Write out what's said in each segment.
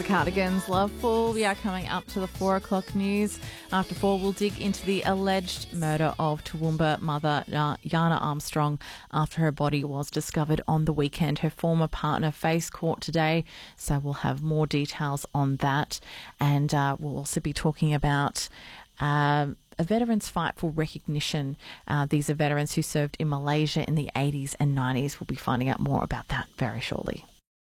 Cardigans Love Fool. We are coming up to the 4 o'clock news. After 4, we'll dig into the alleged murder of Toowoomba mother Yana Armstrong after her body was discovered on the weekend. Her former partner faced court today, so we'll have more details on that. And we'll also be talking about a veterans fight for recognition. These are veterans who served in Malaysia in the 80s and 90s. We'll be finding out more about that very shortly.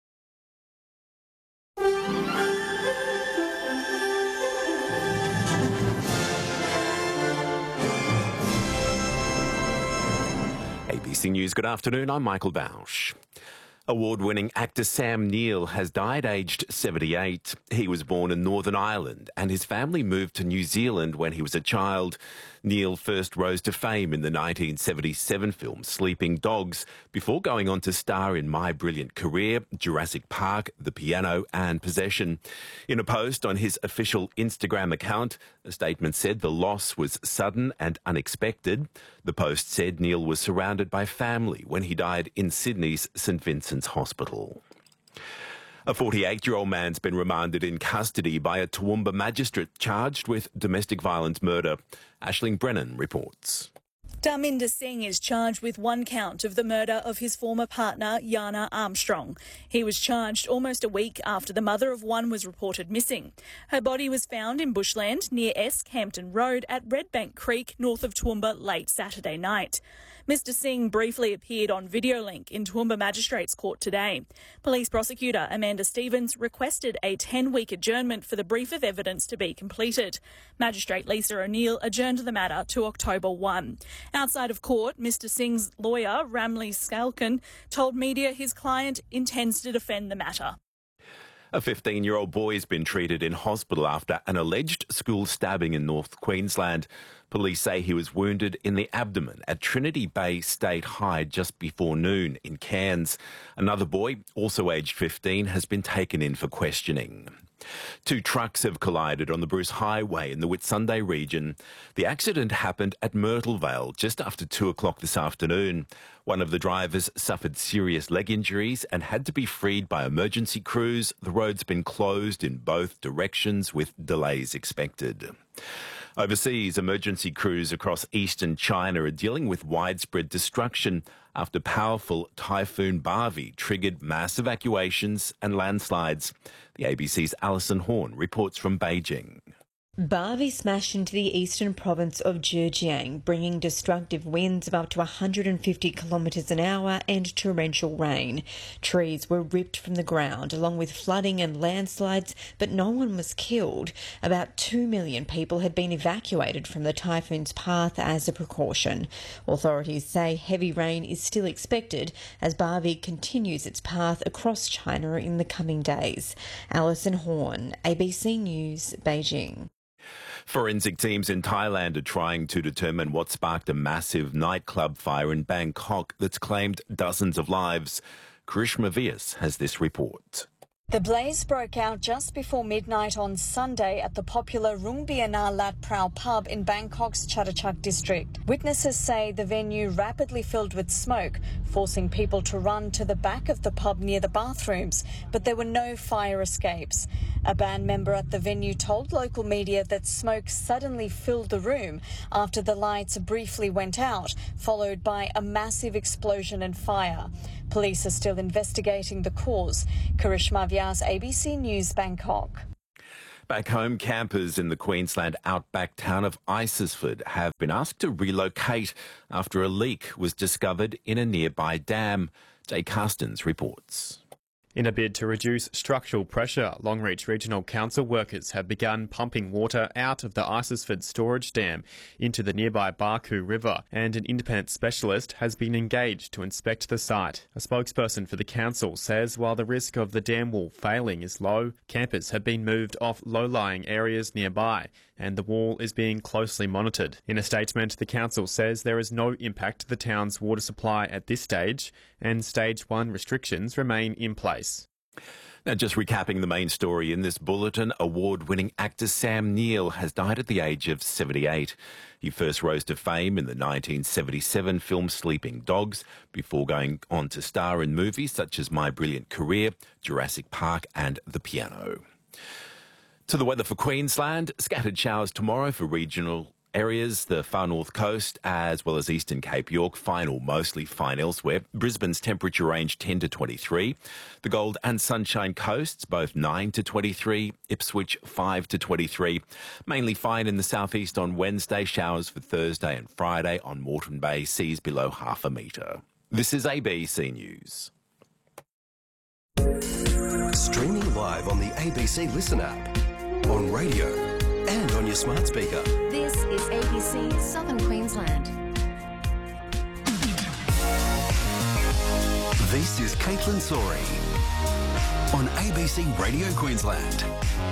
ABC News, good afternoon. I'm Michael Bausch. Award-winning actor Sam Neill has died aged 78. He was born in Northern Ireland and his family moved to New Zealand when he was a child. Neill first rose to fame in the 1977 film Sleeping Dogs before going on to star in My Brilliant Career, Jurassic Park, The Piano and Possession. In a post on his official Instagram account, a statement said the loss was sudden and unexpected. The post said Neill was surrounded by family when he died in Sydney's St Vincent's Hospital. A 48-year-old man's been remanded in custody by a Toowoomba magistrate charged with domestic violence murder. Aisling Brennan reports. Dharminder Singh is charged with 1 count of the murder of his former partner, Yana Armstrong. He was charged almost a week after the mother of 1 was reported missing. Her body was found in bushland near Esk Hampton Road at Redbank Creek, north of Toowoomba, late Saturday night. Mr Singh briefly appeared on Videolink in Toowoomba Magistrates Court today. Police prosecutor Amanda Stevens requested a 10-week adjournment for the brief of evidence to be completed. Magistrate Lisa O'Neill adjourned the matter to October 1. Outside of court, Mr Singh's lawyer, Ramli Skalkan, told media his client intends to defend the matter. A 15-year-old boy has been treated in hospital after an alleged school stabbing in North Queensland. Police say he was wounded in the abdomen at Trinity Bay State High just before noon in Cairns. Another boy, also aged 15, has been taken in for questioning. 2 trucks have collided on the Bruce Highway in the Whitsunday region. The accident happened at Myrtle Vale just after 2 o'clock this afternoon. One of the drivers suffered serious leg injuries and had to be freed by emergency crews. The road's been closed in both directions with delays expected. Overseas, emergency crews across eastern China are dealing with widespread destruction after powerful Typhoon Bharvey triggered mass evacuations and landslides. The ABC's Alison Horn reports from Beijing. Bharvey smashed into the eastern province of Zhejiang, bringing destructive winds of up to 150 kilometres an hour and torrential rain. Trees were ripped from the ground, along with flooding and landslides, but no one was killed. About 2 million people had been evacuated from the typhoon's path as a precaution. Authorities say heavy rain is still expected as Bharvey continues its path across China in the coming days. Alison Horn, ABC News, Beijing. Forensic teams in Thailand are trying to determine what sparked a massive nightclub fire in Bangkok that's claimed dozens of lives. Karishma Vyas has this report. The blaze broke out just before midnight on Sunday at the popular Rungbiana Lat Prao pub in Bangkok's Chatuchak district. Witnesses say the venue rapidly filled with smoke, forcing people to run to the back of the pub near the bathrooms, but there were no fire escapes. A band member at the venue told local media that smoke suddenly filled the room after the lights briefly went out, followed by a massive explosion and fire. Police are still investigating the cause. Karishma Vyas, ABC News, Bangkok. Back home, campers in the Queensland outback town of Isisford have been asked to relocate after a leak was discovered in a nearby dam. Jay Carstens reports. In a bid to reduce structural pressure, Longreach Regional Council workers have begun pumping water out of the Isisford storage dam into the nearby Barcoo River, and an independent specialist has been engaged to inspect the site. A spokesperson for the council says while the risk of the dam wall failing is low, campers have been moved off low-lying areas nearby, and the wall is being closely monitored. In a statement, the council says there is no impact to the town's water supply at this stage, and Stage 1 restrictions remain in place. Now, just recapping the main story in this bulletin, award-winning actor Sam Neill has died at the age of 78. He first rose to fame in the 1977 film Sleeping Dogs before going on to star in movies such as My Brilliant Career, Jurassic Park and The Piano. To the weather for Queensland, scattered showers tomorrow for regional areas, the far north coast, as well as eastern Cape York. Fine or mostly fine elsewhere. Brisbane's temperature range 10 to 23. The Gold and Sunshine Coasts, both 9 to 23. Ipswich, 5 to 23. Mainly fine in the southeast on Wednesday. Showers for Thursday and Friday on Moreton Bay. Seas below half a metre. This is ABC News. Streaming live on the ABC Listen app, on radio and on your smart speaker. This is ABC Southern Queensland. This is Caitlin Sori on ABC Radio Queensland.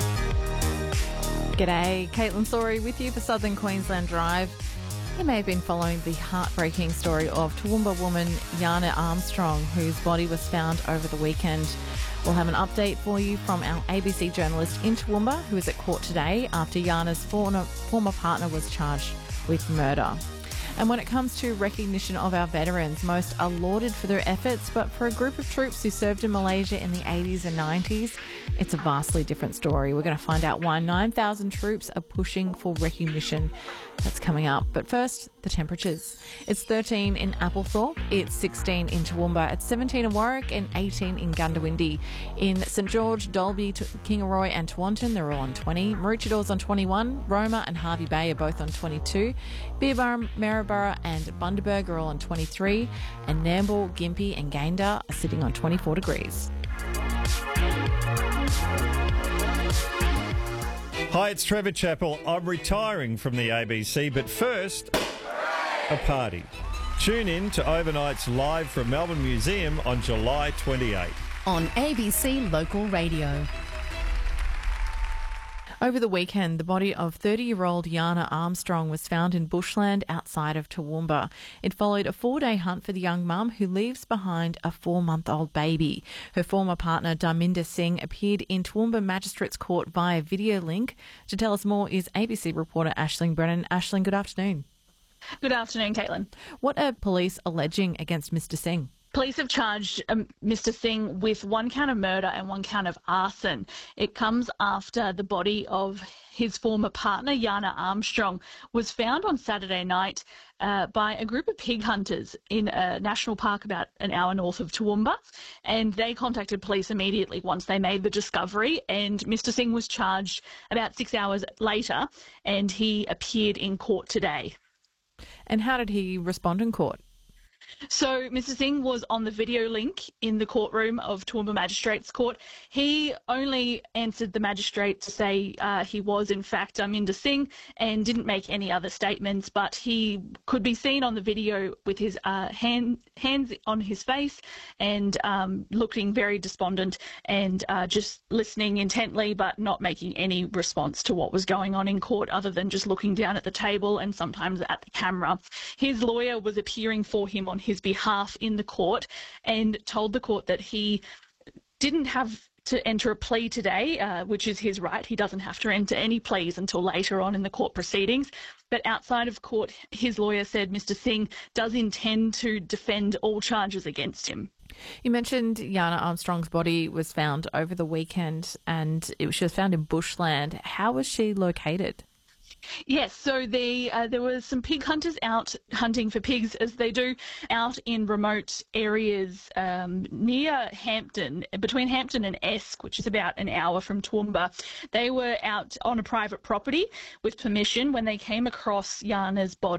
G'day, Caitlin Sori with you for Southern Queensland Drive. You may have been following the heartbreaking story of Toowoomba woman Yana Armstrong, whose body was found over the weekend. We'll have an update for you from our ABC journalist in Toowoomba, who is at court today after Yana's former partner was charged with murder. And when it comes to recognition of our veterans, most are lauded for their efforts, but for a group of troops who served in Malaysia in the 80s and 90s, it's a vastly different story. We're going to find out why 9,000 troops are pushing for recognition. That's coming up. But first, the temperatures. It's 13 in Applethorpe, it's 16 in Toowoomba, it's 17 in Warwick and 18 in Gundawindi. In St George, Dalby, Kingaroy and Tewantin, they're all on 20. Maroochydore on 21. Roma and Harvey Bay are both on 22. Beerburrum, Maryborough and Bundaberg are all on 23. And Nambour, Gympie and Gayndah are sitting on 24 degrees. Hi, it's Trevor Chappell. I'm retiring from the ABC, but first, a party. Tune in to Overnight's live from Melbourne Museum on July 28. On ABC Local Radio. Over the weekend, the body of 30-year-old Yana Armstrong was found in bushland outside of Toowoomba. It followed a 4-day hunt for the young mum who leaves behind a 4-month-old baby. Her former partner, Dharminder Singh, appeared in Toowoomba Magistrates Court via video link. To tell us more is ABC reporter Aisling Brennan. Aisling, good afternoon. Good afternoon, Caitlin. What are police alleging against Mr Singh? Police have charged Mr Singh with 1 count of murder and 1 count of arson. It comes after the body of his former partner, Yana Armstrong, was found on Saturday night by a group of pig hunters in a national park about an hour north of Toowoomba. And they contacted police immediately once they made the discovery. And Mr Singh was charged about 6 hours later, and he appeared in court today. And how did he respond in court? So Mr Singh was on the video link in the courtroom of Toowoomba Magistrates Court. He only answered the magistrate to say he was in fact Dharminder Singh and didn't make any other statements, but he could be seen on the video with his hands on his face and looking very despondent and just listening intently but not making any response to what was going on in court other than just looking down at the table and sometimes at the camera. His lawyer was appearing for him on his behalf in the court and told the court that he didn't have to enter a plea today, which is his right. He doesn't have to enter any pleas until later on in the court proceedings. But outside of court, his lawyer said Mr Singh does intend to defend all charges against him. You mentioned Yana Armstrong's body was found over the weekend and she was found in bushland. How was she located? Yes, so there were some pig hunters out hunting for pigs, as they do, out in remote areas near Hampton, between Hampton and Esk, which is about an hour from Toowoomba. They were out on a private property with permission when they came across Yana's body.